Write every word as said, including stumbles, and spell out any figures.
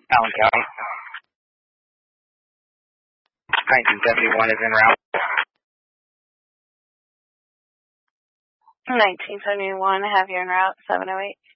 Allen County. nineteen seventy-one is en route. nineteen seventy-one, have you en route, seven oh eight.